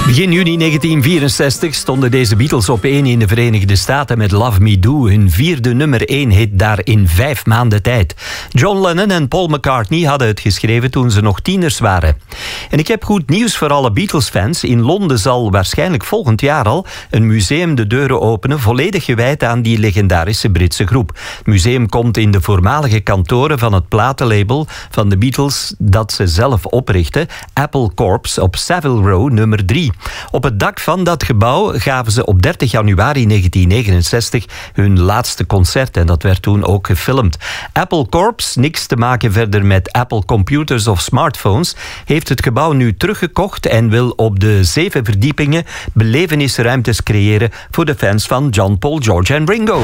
Begin juni 1964 stonden deze Beatles op 1 in de Verenigde Staten met Love Me Do, hun 4e nummer 1 hit daar in 5 maanden tijd. John Lennon en Paul McCartney hadden het geschreven toen ze nog tieners waren. En ik heb goed nieuws voor alle Beatles-fans. In Londen zal waarschijnlijk volgend jaar al een museum de deuren openen, volledig gewijd aan die legendarische Britse groep. Het museum komt in de voormalige kantoren van het platenlabel van de Beatles dat ze zelf oprichten, Apple Corps, op Savile Row nummer 3. Op het dak van dat gebouw gaven ze op 30 januari 1969 hun laatste concert en dat werd toen ook gefilmd. Apple Corps, niks te maken verder met Apple Computers of smartphones, heeft het gebouw nu teruggekocht en wil op de 7 verdiepingen belevenisruimtes creëren voor de fans van John, Paul, George en Ringo.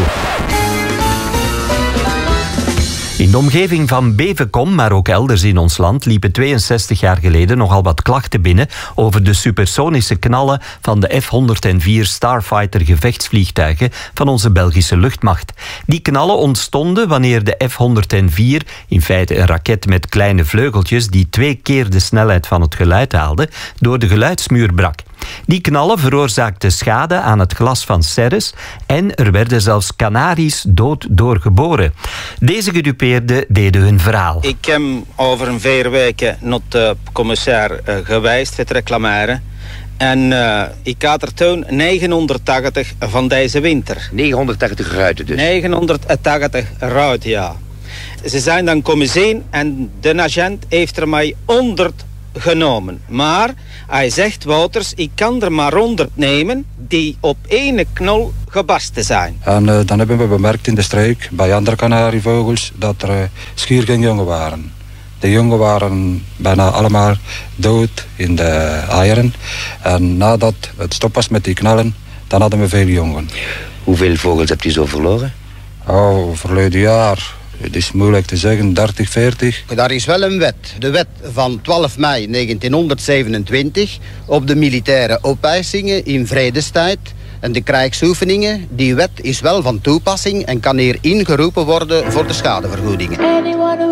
In de omgeving van Bevenkom, maar ook elders in ons land, liepen 62 jaar geleden nogal wat klachten binnen over de supersonische knallen van de F-104 Starfighter gevechtsvliegtuigen van onze Belgische luchtmacht. Die knallen ontstonden wanneer de F-104, in feite een raket met kleine vleugeltjes die 2 keer de snelheid van het geluid haalde, door de geluidsmuur brak. Die knallen veroorzaakten schade aan het glas van Ceres en er werden zelfs kanaries dood doorgeboren. Deze gedupeerden deden hun verhaal. Ik heb over een 4 weken naar de commissaris geweest voor het reclameren. En ik had er toen 980 van deze winter. 980 ruiten dus? 980 ruiten, ja. Ze zijn dan komen zien en de agent heeft er mij 100 genomen. Maar hij zegt, Wouters, ik kan er maar 100 nemen die op 1 knol gebarsten zijn. En dan hebben we bemerkt in de streek, bij andere kanarievogels, dat er schiergingjongen waren. De jongen waren bijna allemaal dood in de eieren. En nadat het stop was met die knallen, dan hadden we veel jongen. Hoeveel vogels hebt u zo verloren? Oh, verleden jaar. Het is moeilijk te zeggen, 30, 40. Daar is wel een wet. De wet van 12 mei 1927 op de militaire opeisingen in vredestijd en de krijgsoefeningen. Die wet is wel van toepassing en kan hier ingeroepen worden voor de schadevergoedingen.